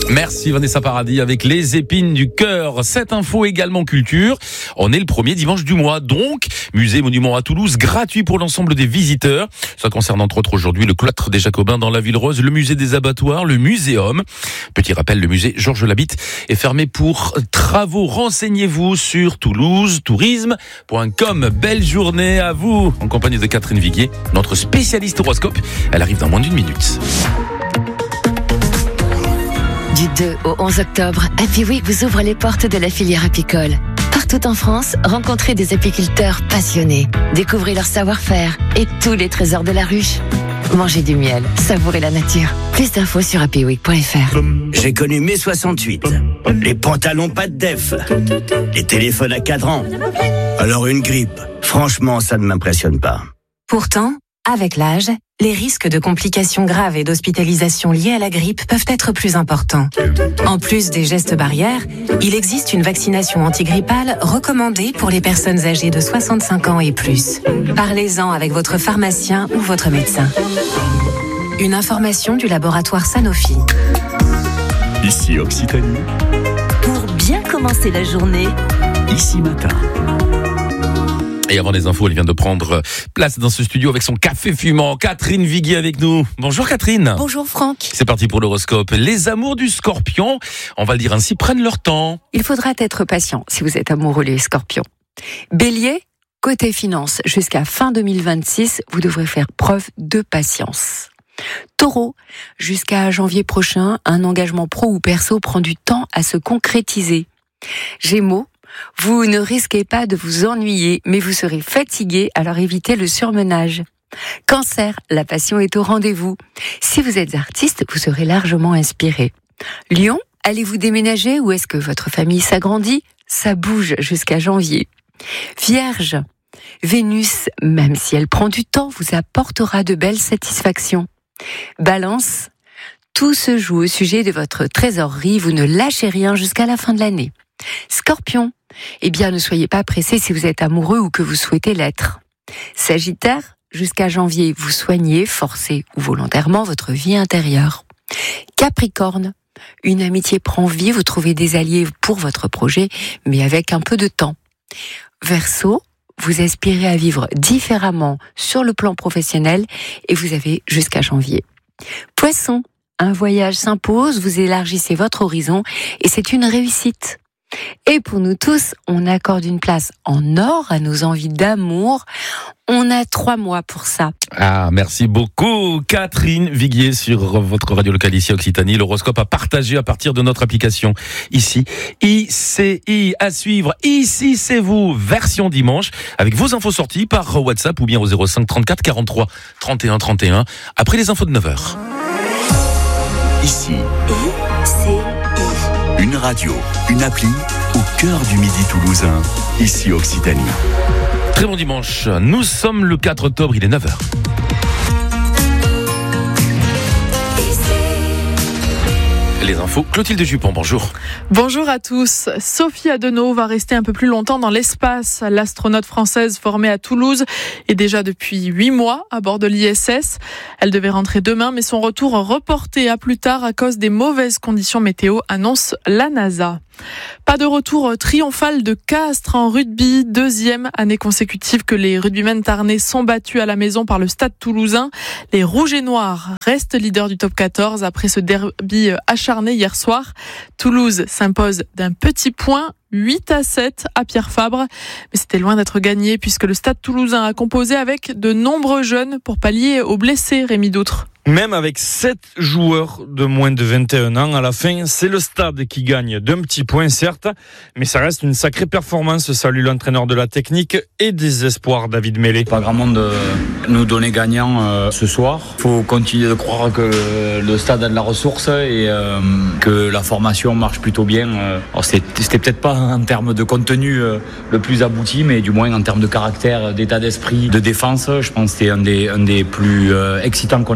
Merci Vanessa Paradis avec les épines du cœur. Cette info également culture. On est le premier dimanche du mois, donc musée monument à Toulouse, gratuit pour l'ensemble des visiteurs. Ça concerne entre autres aujourd'hui le cloître des Jacobins dans la Ville Rose, le musée des abattoirs, le muséum. Petit rappel, le musée Georges Labitte est fermé pour travaux. Renseignez-vous sur toulousetourisme.com. Belle journée à vous, en compagnie de Catherine Viguier, notre spécialiste horoscope. Elle arrive dans moins d'1 minute. Du 2 au 11 octobre, Happy Week vous ouvre les portes de la filière apicole. Partout en France, rencontrez des apiculteurs passionnés. Découvrez leur savoir-faire et tous les trésors de la ruche. Mangez du miel, savourez la nature. Plus d'infos sur happyweek.fr. J'ai connu mai 68. Les pantalons pas de def. Les téléphones à cadran. Alors une grippe, franchement, ça ne m'impressionne pas. Pourtant, avec l'âge, les risques de complications graves et d'hospitalisation liées à la grippe peuvent être plus importants. En plus des gestes barrières, il existe une vaccination antigrippale recommandée pour les personnes âgées de 65 ans et plus. Parlez-en avec votre pharmacien ou votre médecin. Une information du laboratoire Sanofi. Ici Occitanie. Pour bien commencer la journée. Ici Matin. Et avant les infos, elle vient de prendre place dans ce studio avec son café fumant. Catherine Viguier avec nous. Bonjour Catherine. Bonjour Franck. C'est parti pour l'horoscope. Les amours du Scorpion, on va le dire ainsi, prennent leur temps. Il faudra être patient si vous êtes amoureux les Scorpions. Bélier, côté finance, jusqu'à fin 2026, vous devrez faire preuve de patience. Taureau, jusqu'à janvier prochain, un engagement pro ou perso prend du temps à se concrétiser. Gémeaux, vous ne risquez pas de vous ennuyer, mais vous serez fatigué, alors évitez le surmenage. Cancer, la passion est au rendez-vous. Si vous êtes artiste, vous serez largement inspiré. Lion, allez-vous déménager ou est-ce que votre famille s'agrandit ? Ça bouge jusqu'à janvier. Vierge, Vénus, même si elle prend du temps, vous apportera de belles satisfactions. Balance, tout se joue au sujet de votre trésorerie, vous ne lâchez rien jusqu'à la fin de l'année. Scorpion, eh bien ne soyez pas pressé si vous êtes amoureux ou que vous souhaitez l'être. Sagittaire, jusqu'à janvier, vous soignez, forcez ou volontairement votre vie intérieure. Capricorne, une amitié prend vie, vous trouvez des alliés pour votre projet, mais avec un peu de temps. Verseau, vous aspirez à vivre différemment sur le plan professionnel et vous avez jusqu'à janvier. Poisson, un voyage s'impose, vous élargissez votre horizon et c'est une réussite. Et pour nous tous, on accorde une place en or à nos envies d'amour. On a 3 mois pour ça. Ah, merci beaucoup Catherine Viguier sur votre radio locale ici Occitanie. L'horoscope à partager à partir de notre application ici. ICI à suivre. Ici c'est vous, version dimanche, avec vos infos sorties par WhatsApp ou bien au 05 34 43 31 31 après les infos de 9h. Ici. Une radio, une appli au cœur du midi toulousain. Ici Occitanie. Très bon dimanche. Nous sommes le 4 octobre, il est 9h. Les infos, Clotilde Jupon, bonjour. Bonjour à tous. Sophie Adenau va rester un peu plus longtemps dans l'espace. L'astronaute française formée à Toulouse est déjà depuis 8 mois à bord de l'ISS. Elle devait rentrer demain, mais son retour reporté à plus tard à cause des mauvaises conditions météo, annonce la NASA. Pas de retour triomphal de Castres en rugby, 2e année consécutive que les rugbymen tarnais sont battus à la maison par le Stade Toulousain. Les Rouges et Noirs restent leaders du top 14 après ce derby acharné hier soir. Toulouse s'impose d'un petit point, 8-7 à Pierre Fabre. Mais c'était loin d'être gagné puisque le Stade Toulousain a composé avec de nombreux jeunes pour pallier aux blessés, Rémi Doutre. Même avec 7 joueurs de moins de 21 ans, à la fin, c'est le Stade qui gagne d'un petit point, certes, mais ça reste une sacrée performance, salue l'entraîneur de la technique et des espoirs, David Mélé. Pas grand monde nous donner gagnant ce soir. Il faut continuer de croire que le Stade a de la ressource et que la formation marche plutôt bien. Alors c'était peut-être pas en termes de contenu le plus abouti, mais du moins en termes de caractère, d'état d'esprit, de défense, je pense que c'était un des plus excitants qu'on a eu à vivre.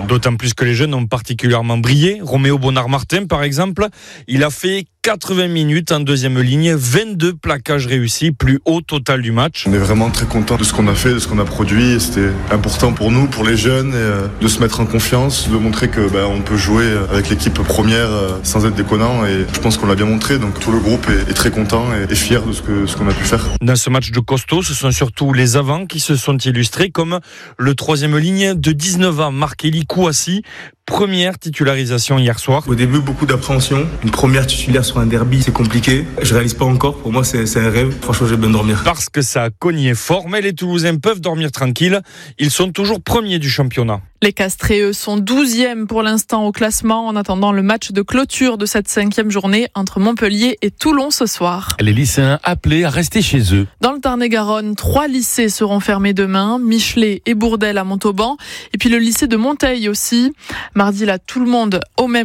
D'autant plus que les jeunes ont particulièrement brillé. Roméo Bonnard-Martin, par exemple, il a fait 80 minutes en deuxième ligne, 22 plaquages réussis, plus haut total du match. On est vraiment très content de ce qu'on a fait, de ce qu'on a produit. C'était important pour nous, pour les jeunes, de se mettre en confiance, de montrer que on peut jouer avec l'équipe première sans être déconnant. Et je pense qu'on l'a bien montré. Donc tout le groupe est très content et fier de ce qu'on a pu faire. Dans ce match de costaud, ce sont surtout les avants qui se sont illustrés, comme le troisième ligne de 19 ans, Marc-Élie Kouassi. Première titularisation hier soir. Au début, beaucoup d'appréhension. Une première titulaire sur un derby, c'est compliqué. Je réalise pas encore. Pour moi, c'est un rêve. Franchement, j'ai bien dormir. Parce que ça a cogné fort, mais les Toulousains peuvent dormir tranquilles. Ils sont toujours premiers du championnat. Les Castrés, eux, sont 12e pour l'instant au classement en attendant le match de clôture de cette 5e journée entre Montpellier et Toulon ce soir. Les lycéens appelés à rester chez eux. Dans le Tarn-et-Garonne, 3 lycées seront fermés demain, Michelet et Bourdelle à Montauban, et puis le lycée de Monteil aussi. Mardi, là, tout le monde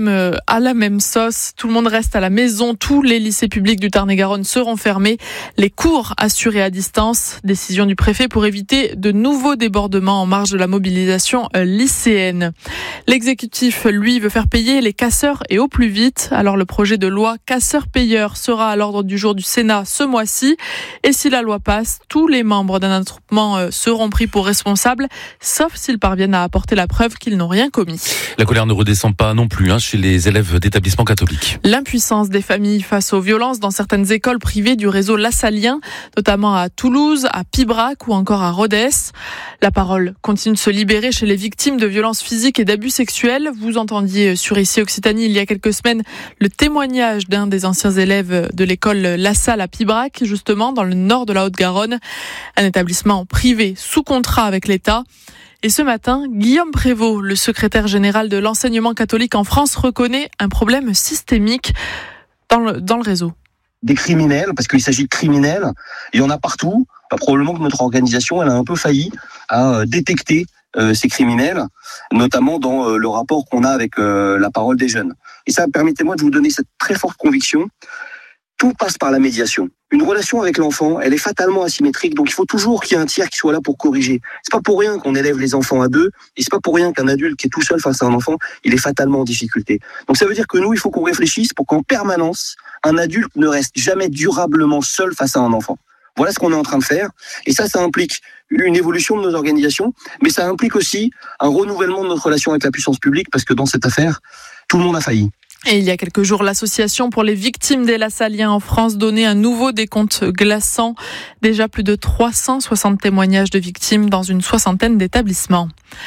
à la même sauce. Tout le monde reste à la maison. Tous les lycées publics du Tarn-et-Garonne seront fermés. Les cours assurés à distance. Décision du préfet pour éviter de nouveaux débordements en marge de la mobilisation lycéenne. L'exécutif, lui, veut faire payer les casseurs et au plus vite. Alors le projet de loi casseurs-payeurs sera à l'ordre du jour du Sénat ce mois-ci. Et si la loi passe, tous les membres d'un attroupement seront pris pour responsables, sauf s'ils parviennent à apporter la preuve qu'ils n'ont rien commis. La colère ne redescend pas non plus chez les élèves d'établissements catholiques. L'impuissance des familles face aux violences dans certaines écoles privées du réseau Lassalien, notamment à Toulouse, à Pibrac ou encore à Rodez. La parole continue de se libérer chez les victimes de violences physiques et d'abus sexuels. Vous entendiez sur ICI Occitanie il y a quelques semaines le témoignage d'un des anciens élèves de l'école La Salle à Pibrac, justement dans le nord de la Haute-Garonne, un établissement privé sous contrat avec l'État. Et ce matin, Guillaume Prévost, le secrétaire général de l'enseignement catholique en France, reconnaît un problème systémique dans le réseau. Des criminels, parce qu'il s'agit de criminels, il y en a partout. Probablement que notre organisation, elle a un peu failli à détecter ces criminels, notamment dans le rapport qu'on a avec la parole des jeunes. Et ça, permettez-moi de vous donner cette très forte conviction. Tout passe par la médiation. Une relation avec l'enfant, elle est fatalement asymétrique, donc il faut toujours qu'il y ait un tiers qui soit là pour corriger. C'est pas pour rien qu'on élève les enfants à deux, et c'est pas pour rien qu'un adulte qui est tout seul face à un enfant, il est fatalement en difficulté. Donc ça veut dire que nous, il faut qu'on réfléchisse pour qu'en permanence, un adulte ne reste jamais durablement seul face à un enfant. Voilà ce qu'on est en train de faire, et ça implique une évolution de nos organisations, mais ça implique aussi un renouvellement de notre relation avec la puissance publique, parce que dans cette affaire, tout le monde a failli. Et il y a quelques jours, l'association pour les victimes des Lassaliens en France donnait un nouveau décompte glaçant. Déjà plus de 360 témoignages de victimes dans une soixantaine d'établissements.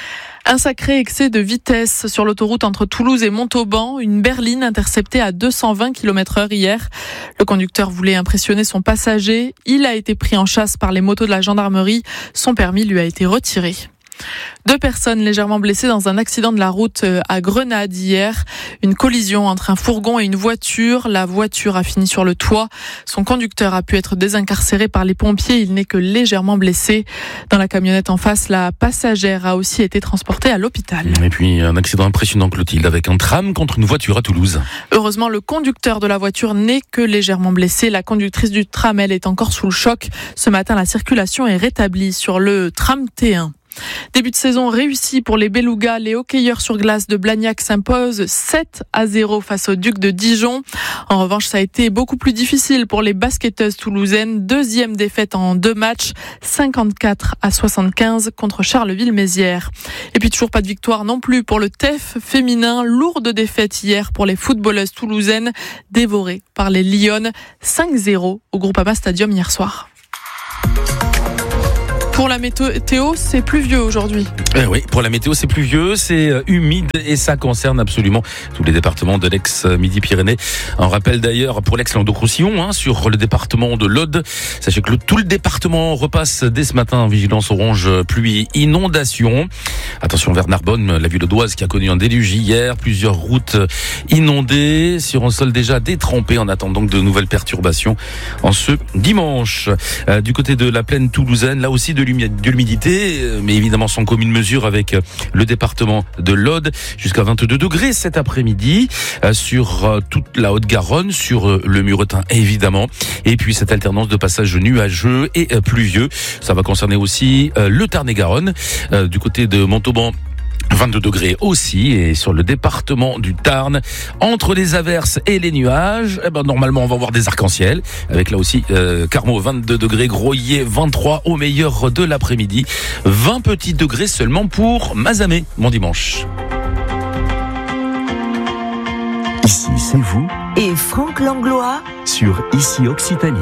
Un sacré excès de vitesse sur l'autoroute entre Toulouse et Montauban. Une berline interceptée à 220 km/h hier. Le conducteur voulait impressionner son passager. Il a été pris en chasse par les motos de la gendarmerie. Son permis lui a été retiré. 2 personnes légèrement blessées dans un accident de la route à Grenade hier. Une collision entre un fourgon et une voiture. La voiture a fini sur le toit. Son conducteur a pu être désincarcéré par les pompiers. Il n'est que légèrement blessé. Dans la camionnette en face, la passagère a aussi été transportée à l'hôpital. Et puis un accident impressionnant, Clotilde, avec un tram contre une voiture à Toulouse. Heureusement, le conducteur de la voiture n'est que légèrement blessé. La conductrice du tram, elle, est encore sous le choc. Ce matin, la circulation est rétablie sur le tram T1. Début de saison réussi pour les Belugas. Les hockeyeurs sur glace de Blagnac s'imposent 7-0 face au Duc de Dijon. En revanche, ça a été beaucoup plus difficile pour les basketteuses toulousaines. 2e défaite en 2 matchs, 54-75 contre Charleville-Mézières. Et puis toujours pas de victoire non plus pour le TEF féminin. Lourde défaite hier pour les footballeuses toulousaines, dévorées par les Lyonnes. 5-0 au Groupama Stadium hier soir. Pour la météo, c'est pluvieux aujourd'hui. Oui, pour la météo, c'est pluvieux, c'est humide et ça concerne absolument tous les départements de l'ex-Midi-Pyrénées. Un rappel d'ailleurs pour l'ex-Languedoc-Roussillon sur le département de l'Aude. Sachez que tout le département repasse dès ce matin en vigilance orange pluie inondation. Attention vers Narbonne, la ville audoise qui a connu un déluge hier, plusieurs routes inondées sur un sol déjà détrempé en attendant de nouvelles perturbations en ce dimanche. Du côté de la plaine toulousaine, là aussi de l'humidité, mais évidemment sans commune mesure avec le département de l'Aude, jusqu'à 22 degrés cet après-midi sur toute la Haute-Garonne, sur le Muretin évidemment, et puis cette alternance de passages nuageux et pluvieux. Ça va concerner aussi le Tarn-et-Garonne, du côté de Montauban. 22 degrés aussi, et sur le département du Tarn, entre les averses et les nuages, normalement on va avoir des arcs-en-ciel, avec là aussi Carmaux 22 degrés, Groyer 23 au meilleur de l'après-midi, 20 petits degrés seulement pour Mazamet, mon dimanche. Ici, c'est vous Et Franck Langlois sur Ici Occitanie.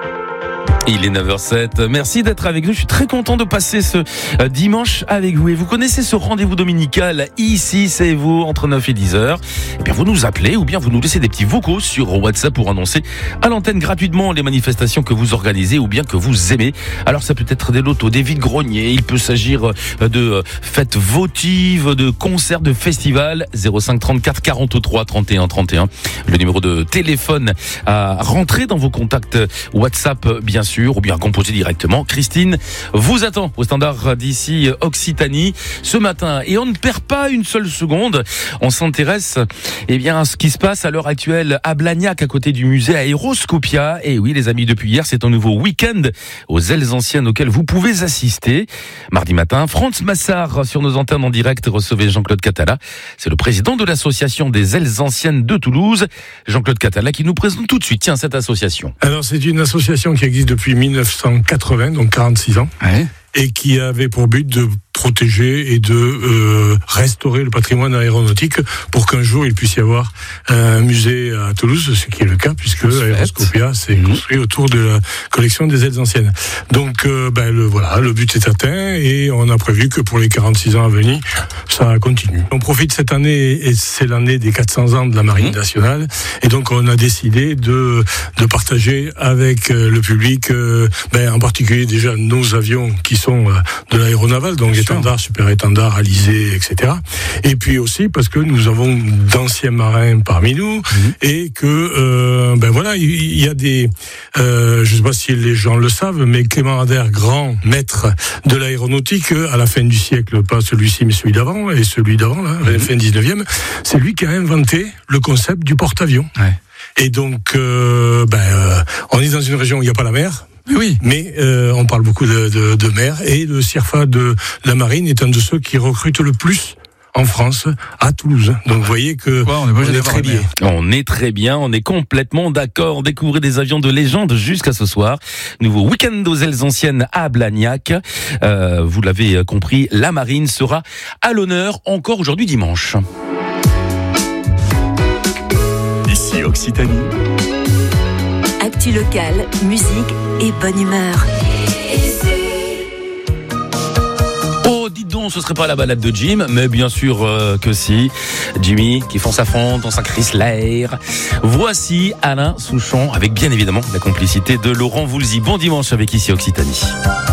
Il est 9h07. Merci d'être avec nous. Je suis très content de passer ce dimanche avec vous. Et vous connaissez ce rendez-vous dominical. Ici, c'est vous, entre 9 et 10h. Et bien, vous nous appelez ou bien vous nous laissez des petits vocaux sur WhatsApp pour annoncer à l'antenne gratuitement les manifestations que vous organisez ou bien que vous aimez. Alors, ça peut être des lotos, des vides-greniers. Il peut s'agir de fêtes votives, de concerts, de festivals. 05 34 43 31 31. Le numéro de téléphone à rentrer dans vos contacts WhatsApp, bien sûr, ou bien composer directement. Christine vous attend au standard d'Ici Occitanie ce matin. Et on ne perd pas une seule seconde. On s'intéresse à ce qui se passe à l'heure actuelle à Blagnac, à côté du musée Aéroscopia. Et oui, les amis, depuis hier, c'est un nouveau week-end aux ailes anciennes auquel vous pouvez assister. Mardi matin, Franz Massard sur nos antennes en direct recevait Jean-Claude Catala. C'est le président de l'association des ailes anciennes de Toulouse. Jean-Claude Catala qui nous présente tout de suite cette association. Alors, c'est une association qui existe depuis 1980, donc 46 ans, et qui avait pour but de protéger et de restaurer le patrimoine aéronautique pour qu'un jour il puisse y avoir un musée à Toulouse, ce qui est le cas puisque Aéroscopia s'est construit autour de la collection des ailes anciennes. Donc le but est atteint et on a prévu que pour les 46 ans à venir, ça continue. On profite cette année et c'est l'année des 400 ans de la Marine nationale et donc on a décidé de partager avec le public, en particulier déjà nos avions qui sont de l'aéronaval, donc étendard, super étendard, alizé, etc. Et puis aussi parce que nous avons d'anciens marins parmi nous et que il y a des je sais pas si les gens le savent, mais Clément Ader, grand maître de l'aéronautique à la fin du siècle, pas celui-ci mais celui d'avant et celui d'avant là, fin 19e, c'est lui qui a inventé le concept du porte-avions. Et donc on est dans une région où il n'y a pas la mer. Oui, mais on parle beaucoup de mer et le CIRFA de la Marine est un de ceux qui recrute le plus en France, à Toulouse. Donc vous voyez que on est très liés. On est très bien, on est complètement d'accord. Découvrez des avions de légende jusqu'à ce soir. Nouveau week-end aux ailes anciennes à Blagnac. Vous l'avez compris, la Marine sera à l'honneur encore aujourd'hui dimanche. Ici Occitanie. Actu locale, musique et bonne humeur. Oh, dites donc, ce serait pas la balade de Jim, mais bien sûr que si. Jimmy qui fonce à fond dans sa Chrysler. Voici Alain Souchon avec bien évidemment la complicité de Laurent Voulzy. Bon dimanche avec Ici Occitanie.